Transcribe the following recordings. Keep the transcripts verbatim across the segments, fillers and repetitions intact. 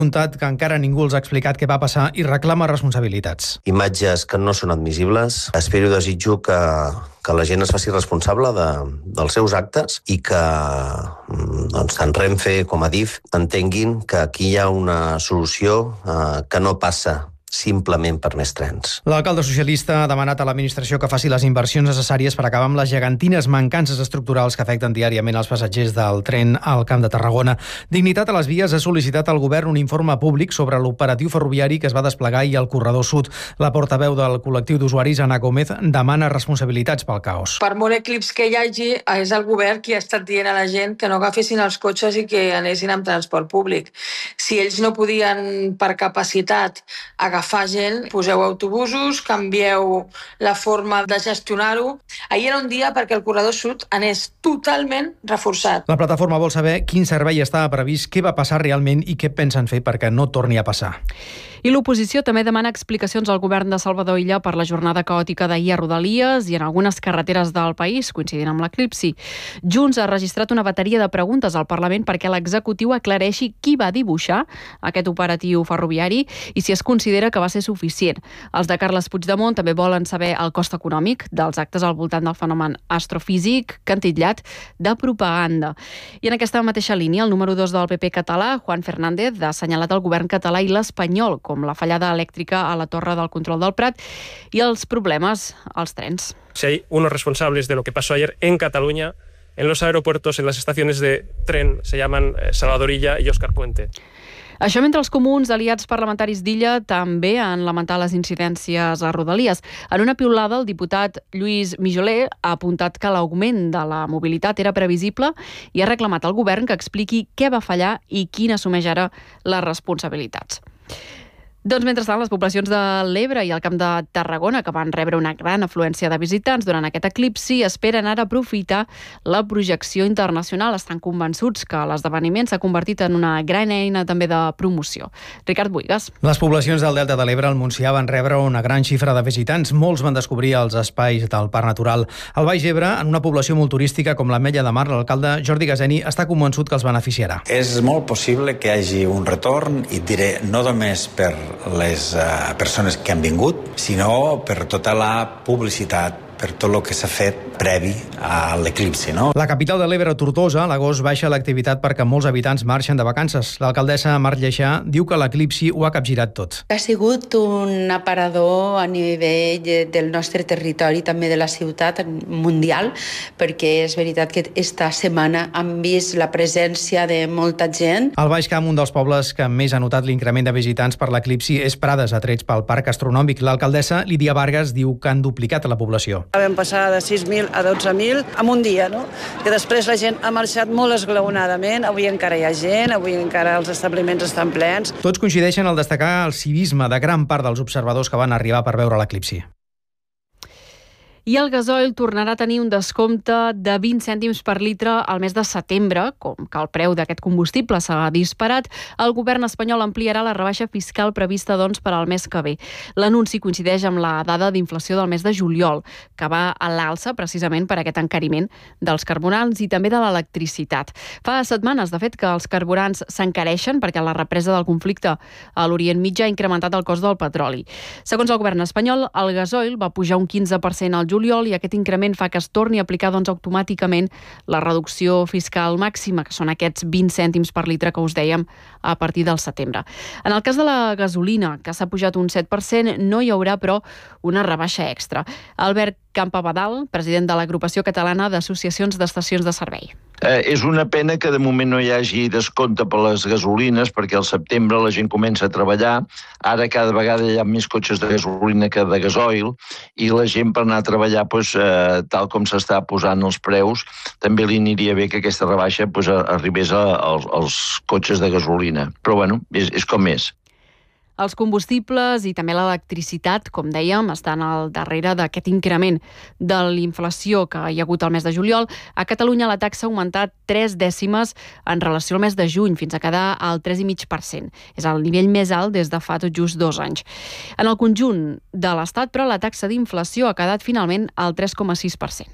Contat que encara ningú els ha explicat què va passar i reclama responsabilitats. Imatges que no són admissibles. Espero i desitjo que, que la gent es faci responsable de, dels seus actes i que doncs, tant Renfe com Adif entenguin que aquí hi ha una solució eh, que no passa simplement per més trens. L'alcalde socialista ha demanat a l'administració que faci les inversions necessàries per acabar amb les gegantines mancances estructurals que afecten diàriament els passatgers del tren al Camp de Tarragona. Dignitat a les vies ha sol·licitat al govern un informe públic sobre l'operatiu ferroviari que es va desplegar ahir al corredor sud. La portaveu del col·lectiu d'usuaris, Ana Gómez, demana responsabilitats pel caos. Per molt eclips que hi hagi, és el govern qui ha estat dient a la gent que no agafessin els cotxes i que anessin amb transport públic. Si ells no podien, per capacitat, agafar agafar gent, poseu autobusos, canvieu la forma de gestionar-ho. Ahir era un dia perquè el corredor sud anés totalment reforçat. La plataforma vol saber quin servei estava previst, què va passar realment i què pensen fer perquè no torni a passar. I l'oposició també demana explicacions al govern de Salvador Illa per la jornada caòtica d'ahir a Rodalies i en algunes carreteres del país, coincidint amb l'eclipsi. Junts ha registrat una bateria de preguntes al Parlament perquè l'executiu aclareixi qui va dibuixar aquest operatiu ferroviari i si es considera que va ser suficient. Els de Carles Puigdemont també volen saber el cost econòmic dels actes al voltant del fenomen astrofísic que han titllat de propaganda. I en aquesta mateixa línia, el número dos del P P català, Juan Fernández, ha assenyalat el govern català i l'espanyol com la fallada elèctrica a la torre del control del Prat i els problemes als trens. Si hay unos responsables de lo que pasó ayer en Cataluña, en los aeropuertos, en las estaciones de tren, se llaman Salvador Illa y Óscar Puente. Això mentre els comuns, aliats parlamentaris d'Illa, també han lamentat les incidències a Rodalies. En una piulada, el diputat Lluís Mijoler ha apuntat que l'augment de la mobilitat era previsible i ha reclamat al govern que expliqui què va fallar i qui n'assumeix ara les responsabilitats. Doncs mentrestant, les poblacions de l'Ebre i el Camp de Tarragona, que van rebre una gran afluència de visitants durant aquest eclipsi, esperen ara aprofitar la projecció internacional. Estan convençuts que l'esdeveniment s'ha convertit en una gran eina també de promoció. Ricard Buigas. Les poblacions del Delta de l'Ebre al Montsià van rebre una gran xifra de visitants. Molts van descobrir els espais del Parc Natural. Al Baix Ebre, en una població molt turística com l'Ametlla de Mar, l'alcalde Jordi Gaseni està convençut que els beneficiarà. És molt possible que hi hagi un retorn, i et diré, no només per les uh, persones que han vingut, sinó per tota la publicitat, per tot el que s'ha fet previ a l'eclipsi, no? La capital de l'Ebre, Tortosa, a l'agost baixa l'activitat perquè molts habitants marxen de vacances. L'alcaldessa Mar Lleixà diu que l'eclipsi ho ha capgirat tot. Ha sigut un aparador a nivell del nostre territori, també de la ciutat mundial, perquè és veritat que esta setmana han vist la presència de molta gent. Al Baix Camp, un dels pobles que més ha notat l'increment de visitants per l'eclipsi és Prades, atrets pel Parc Astronòmic. L'alcaldessa Lídia Vargas diu que han duplicat la població. Vam passar de sis mil a dotze mil en un dia, no? Que després la gent ha marxat molt esglaonadament, avui encara hi ha gent, avui encara els establiments estan plens. Tots coincideixen al destacar el civisme de gran part dels observadors que van arribar per veure l'eclipsi. I el gasoil tornarà a tenir un descompte de vint cèntims per litre al mes de setembre. Com que el preu d'aquest combustible s'ha disparat, el govern espanyol ampliarà la rebaixa fiscal prevista doncs, per al mes que ve. L'anunci coincideix amb la dada d'inflació del mes de juliol, que va a l'alça precisament per aquest encariment dels carburants i també de l'electricitat. Fa setmanes, de fet, que els carburants s'encareixen perquè la represa del conflicte a l'Orient Mitjà ha incrementat el cost del petroli. Segons el govern espanyol, el gasoil va pujar un quinze per cent al juliol i aquest increment fa que es torni a aplicar doncs, automàticament la reducció fiscal màxima, que són aquests vint cèntims per litre que us dèiem a partir del setembre. En el cas de la gasolina, que s'ha pujat un set per cent, no hi haurà, però, una rebaixa extra. Albert Campabadal, president de l'Agrupació Catalana d'Associacions d'Estacions de Servei. Eh, és una pena que de moment no hi hagi descompte per les gasolines, perquè al setembre la gent comença a treballar. Ara cada vegada hi ha més cotxes de gasolina que de gasoil i la gent per anar a treballar, doncs, eh, tal com s'està posant els preus, també li aniria bé que aquesta rebaixa doncs, arribés a, als, als cotxes de gasolina. Però bueno, és, és com és. Els combustibles i també l'electricitat, com dèiem, estan al darrere d'aquest increment de l'inflació que hi ha hagut al mes de juliol. A Catalunya la taxa ha augmentat tres dècimes en relació al mes de juny, fins a quedar al tres coma cinc per cent. És el nivell més alt des de fa tot just dos anys. En el conjunt de l'Estat, però, la taxa d'inflació ha quedat finalment al tres coma sis per cent.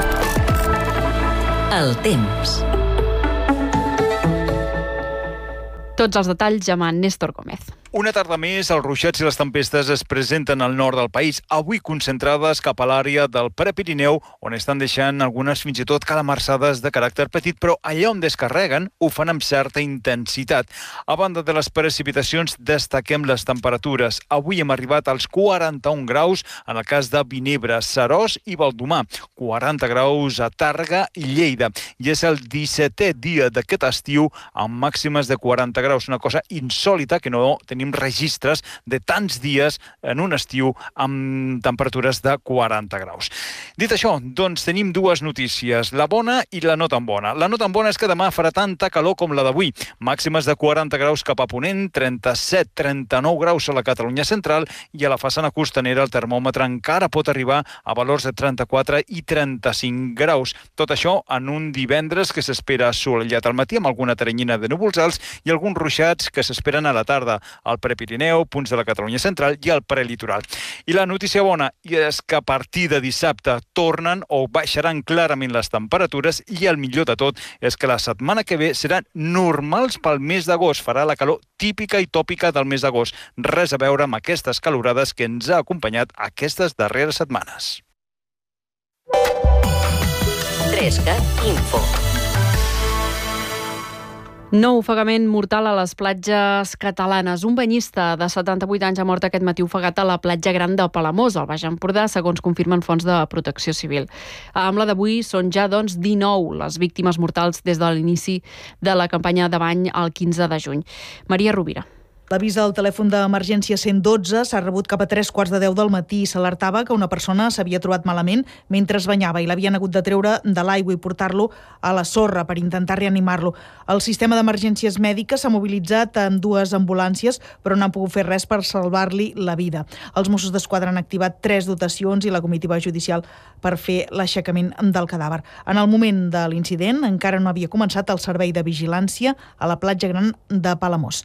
El temps. Tots els detalls amb en Néstor Gómez. Una tarda més, els ruixats i les tempestes es presenten al nord del país, avui concentrades cap a l'àrea del Prepirineu, on estan deixant algunes fins i tot calamarsades de caràcter petit, però allà on descarreguen ho fan amb certa intensitat. A banda de les precipitacions, destaquem les temperatures. Avui hem arribat als quaranta-un graus en el cas de Vinebre, Seròs i Baldomà, quaranta graus a Tàrrega i Lleida. I és el dissetè dia d'aquest estiu amb màximes de quaranta graus, una cosa insòlita que no tenim tenim registres de tants dies en un estiu amb temperatures de quaranta graus. Dit això, doncs tenim dues notícies, la bona i la no tan bona. La no tan bona és que demà farà tanta calor com la d'avui. Màximes de quaranta graus cap a Ponent, trenta-set trenta-nou graus a la Catalunya central i a la façana costanera el termòmetre encara pot arribar a valors de trenta-quatre i trenta-cinc graus. Tot això en un divendres que s'espera assolellat al matí amb alguna teranyina de núvols alts i alguns ruixats que s'esperen a la tarda al Prepirineu, punts de la Catalunya central i al prelitoral. I la notícia bona és que a partir de dissabte tornen o baixaran clarament les temperatures i el millor de tot és que la setmana que ve seran normals pel mes d'agost. Farà la calor típica i tòpica del mes d'agost. Res a veure amb aquestes calorades que ens ha acompanyat aquestes darreres setmanes. Tresca Info. Nou ofegament mortal a les platges catalanes. Un banyista de setanta-vuit anys ha mort aquest matí ofegat a la platja Gran de Palamós, al Baix Empordà, segons confirmen fonts de Protecció Civil. Amb la d'avui són ja, doncs, dinou les víctimes mortals des de l'inici de la campanya de bany el quinze de juny. Maria Rovira. L'avís al telèfon d'emergència cent dotze s'ha rebut cap a tres quarts de deu del matí i s'alertava que una persona s'havia trobat malament mentre es banyava i l'havien hagut de treure de l'aigua i portar-lo a la sorra per intentar reanimar-lo. El sistema d'emergències mèdiques s'ha mobilitzat amb dues ambulàncies, però no han pogut fer res per salvar-li la vida. Els Mossos d'Esquadra han activat tres dotacions i la comitiva judicial per fer l'aixecament del cadàver. En el moment de l'incident encara no havia començat el servei de vigilància a la platja Gran de Palamós.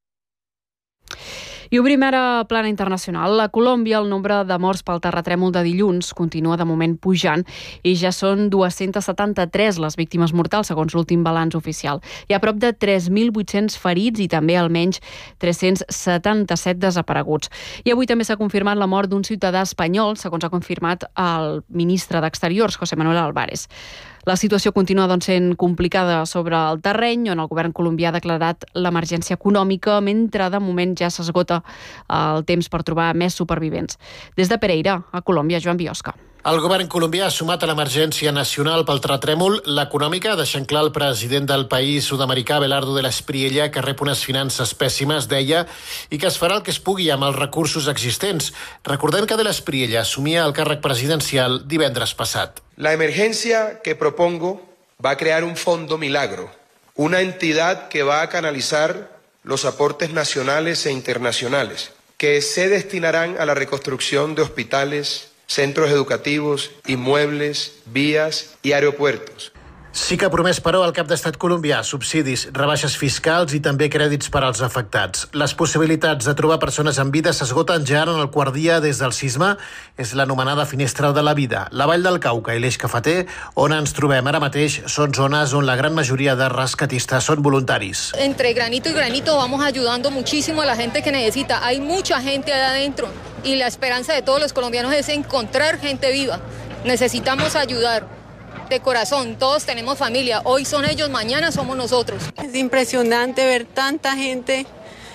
I obrim ara plana internacional. A Colòmbia el nombre de morts pel terratrèmol de dilluns continua de moment pujant i ja són dues-centes setanta-tres les víctimes mortals segons l'últim balanç oficial. Hi ha prop de tres mil vuit-cents ferits i també almenys tres-cents setanta-set desapareguts. I avui també s'ha confirmat la mort d'un ciutadà espanyol, segons ha confirmat el ministre d'Exteriors, José Manuel Álvarez. La situació continua doncs, sent complicada sobre el terreny, on el govern colombià ha declarat l'emergència econòmica, mentre de moment ja s'esgota el temps per trobar més supervivents. Des de Pereira, a Colòmbia, Joan Biosca. El govern colombià ha sumat a l'emergència nacional pel terratrèmol l'econòmica, deixant clar el president del país sud-americà, Abelardo de la Espriella, que rep unes finances pèssimes, deia, i que es farà el que es pugui amb els recursos existents. Recordem que de la Espriella assumia el càrrec presidencial divendres passat. La emergencia que propongo va a crear un fondo milagro, una entidad que va a canalizar los aportes nacionales e internacionales, que se destinarán a la reconstrucción de hospitales, centros educativos, inmuebles, vías y aeropuertos. Sí que ha promès, però, el cap d'estat colombià subsidis, rebaixes fiscals i també crèdits per als afectats. Les possibilitats de trobar persones en vida s'esgoten ja en el quart dia des del sisme. És l'anomenada finestra de la vida. La Vall del Cauca i l'Eix Cafeter, on ens trobem ara mateix, són zones on la gran majoria de rescatistes són voluntaris. Entre granito y granito vamos ayudando muchísimo a la gente que necesita. Hay mucha gente allá adentro y la esperanza de todos los colombianos es encontrar gente viva. Necesitamos ayudar. De corazón, todos tenemos familia. Hoy son ellos, mañana somos nosotros. Es impresionante ver tanta gente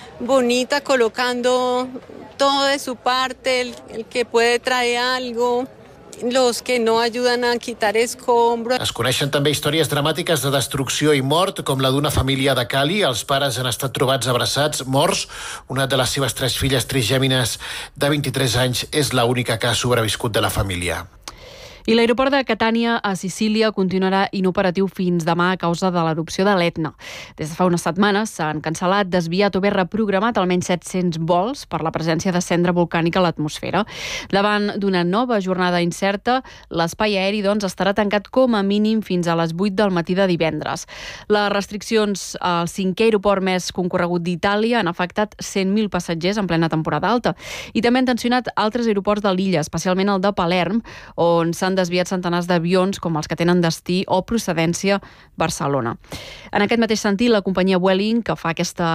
bonita colocando todo de su parte, el, el que puede traer algo, los que no ayudan a quitar escombros. Es coneixen també històries dramàtiques de destrucció i mort, com la d'una família de Cali. Els pares han estat trobats abraçats, morts. Una de les seves tres filles trigèmines de vint-i-tres anys és l'única que ha sobreviscut de la família. I l'aeroport de Catània, a Sicília, continuarà inoperatiu fins demà a causa de l'erupció de l'Etna. Des de fa unes setmanes s'han cancel·lat, desviat o bé reprogramat almenys set-cents vols per la presència de cendra volcànica a l'atmosfera. Davant d'una nova jornada incerta, l'espai aeri doncs, estarà tancat com a mínim fins a les vuit del matí de divendres. Les restriccions al cinquè aeroport més concorregut d'Itàlia han afectat cent mil passatgers en plena temporada alta i també han tensionat altres aeroports de l'illa, especialment el de Palerm, on s'han desviat centenars d'avions com els que tenen destí o procedència Barcelona. En aquest mateix sentit, la companyia Vueling, que fa aquesta